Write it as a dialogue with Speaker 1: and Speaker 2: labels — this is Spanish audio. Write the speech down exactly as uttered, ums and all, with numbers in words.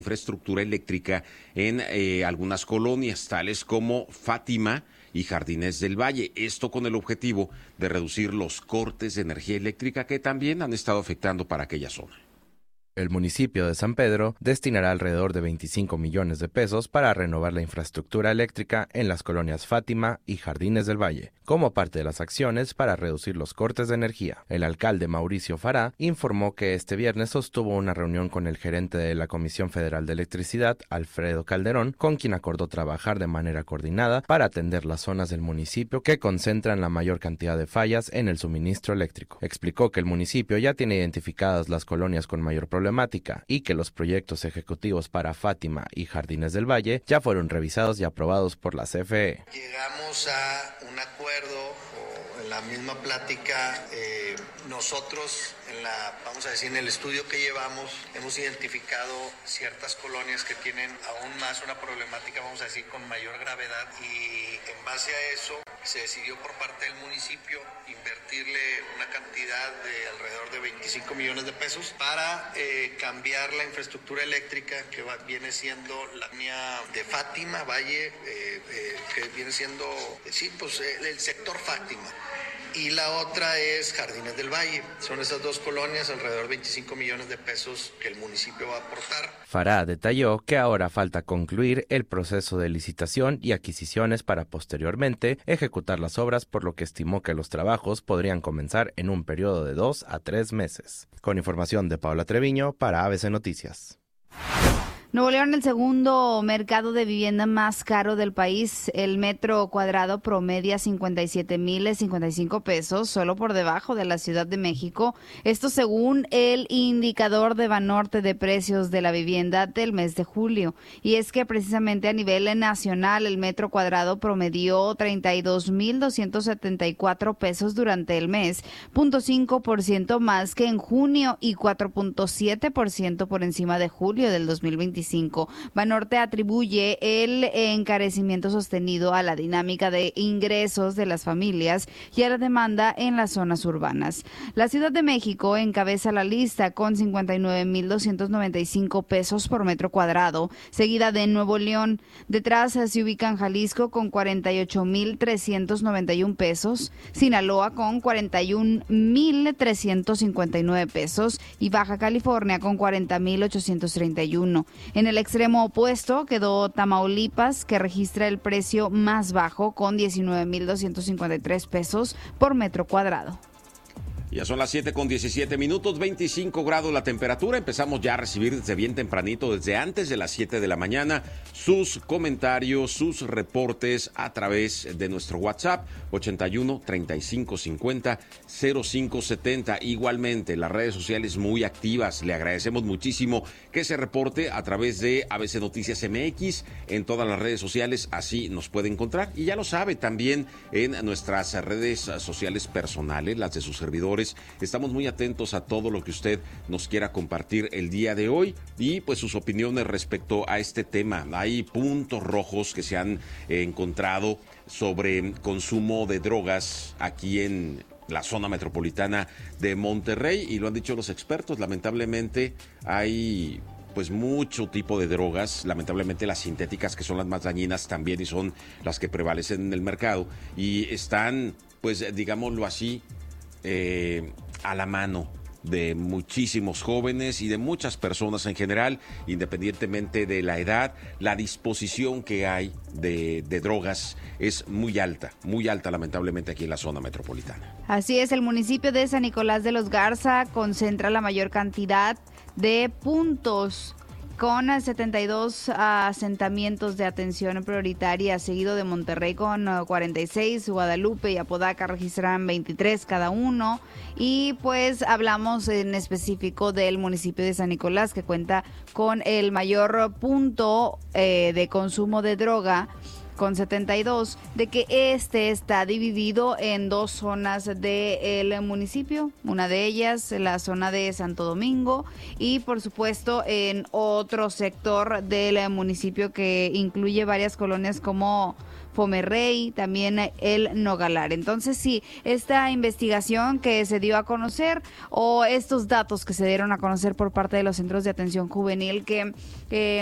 Speaker 1: infraestructura eléctrica en eh, algunas colonias, tales como Fátima y Jardines del Valle. Esto con el objetivo de reducir los cortes de energía eléctrica que también han estado afectando para aquella zona.
Speaker 2: El municipio de San Pedro destinará alrededor de veinticinco millones de pesos para renovar la infraestructura eléctrica en las colonias Fátima y Jardines del Valle, como parte de las acciones para reducir los cortes de energía. El alcalde Mauricio Fará informó que este viernes sostuvo una reunión con el gerente de la Comisión Federal de Electricidad, Alfredo Calderón, con quien acordó trabajar de manera coordinada para atender las zonas del municipio que concentran la mayor cantidad de fallas en el suministro eléctrico. Explicó que el municipio ya tiene identificadas las colonias con mayor problemática y que los proyectos ejecutivos para Fátima y Jardines del Valle ya fueron revisados y aprobados por la C F E.
Speaker 3: Llegamos a un acuerdo o en la misma plática, eh, nosotros en la, vamos a decir, en el estudio que llevamos, hemos identificado ciertas colonias que tienen aún más una problemática, vamos a decir, con mayor gravedad, y en base a eso se decidió por parte del municipio invertirle una cantidad de alrededor de veinticinco millones de pesos para eh, cambiar la infraestructura eléctrica que va, viene siendo la línea de Fátima, Valle, eh, eh, que viene siendo, eh, sí, pues eh, el sector Fátima. Y la otra es Jardines del Valle. Son esas dos colonias, alrededor de veinticinco millones de pesos que el municipio va a aportar.
Speaker 2: Fará detalló que ahora falta concluir el proceso de licitación y adquisiciones para posteriormente ejecutar las obras, por lo que estimó que los trabajos podrían comenzar en un periodo de dos a tres meses. Con información de Paula Treviño para A B C Noticias.
Speaker 4: Nuevo León, el segundo mercado de vivienda más caro del país. El metro cuadrado promedia cincuenta y siete mil cincuenta y cinco pesos, solo por debajo de la Ciudad de México. Esto según el indicador de Banorte de precios de la vivienda del mes de julio. Y es que precisamente a nivel nacional el metro cuadrado promedió treinta y dos mil doscientos setenta y cuatro pesos durante el mes, cero punto cinco por ciento más que en junio y cuatro punto siete por ciento por encima de julio del dos mil veinticinco. Banorte atribuye el encarecimiento sostenido a la dinámica de ingresos de las familias y a la demanda en las zonas urbanas. La Ciudad de México encabeza la lista con cincuenta y nueve mil doscientos noventa y cinco pesos por metro cuadrado, seguida de Nuevo León. Detrás se ubican Jalisco con cuarenta y ocho mil trescientos noventa y uno pesos, Sinaloa con cuarenta y un mil trescientos cincuenta y nueve pesos y Baja California con cuarenta mil ochocientos treinta y uno. En el extremo opuesto quedó Tamaulipas, que registra el precio más bajo con diecinueve mil doscientos cincuenta y tres pesos por metro cuadrado.
Speaker 1: Ya son las siete con diecisiete minutos, veinticinco grados la temperatura. Empezamos ya a recibir desde bien tempranito, desde antes de las siete de la mañana, sus comentarios, sus reportes a través de nuestro WhatsApp ochenta y uno, treinta y cinco cincuenta, cero cinco setenta. Igualmente, las redes sociales muy activas. Le agradecemos muchísimo que se reporte a través de A B C Noticias M X en todas las redes sociales. Así nos puede encontrar. Y ya lo sabe, también en nuestras redes sociales personales, las de sus servidores. Estamos muy atentos a todo lo que usted nos quiera compartir el día de hoy y pues sus opiniones respecto a este tema. Hay puntos rojos que se han eh, encontrado sobre consumo de drogas aquí en la zona metropolitana de Monterrey y lo han dicho los expertos. Lamentablemente hay pues mucho tipo de drogas, lamentablemente las sintéticas, que son las más dañinas también y son las que prevalecen en el mercado y están pues digámoslo así Eh, a la mano de muchísimos jóvenes y de muchas personas en general, independientemente de la edad. La disposición que hay de, de drogas es muy alta, muy alta lamentablemente aquí en la zona metropolitana.
Speaker 4: Así es, el municipio de San Nicolás de los Garza concentra la mayor cantidad de puntos con setenta y dos asentamientos de atención prioritaria, seguido de Monterrey con cuarenta y seis, Guadalupe y Apodaca registran veintitrés cada uno. Y pues hablamos en específico del municipio de San Nicolás, que cuenta con el mayor punto eh, de consumo de droga con setenta y dos, de que este está dividido en dos zonas del municipio, una de ellas la zona de Santo Domingo y por supuesto en otro sector del municipio que incluye varias colonias como Fomerrey, también el Nogalar. Entonces sí, esta investigación que se dio a conocer o estos datos que se dieron a conocer por parte de los centros de atención juvenil que eh,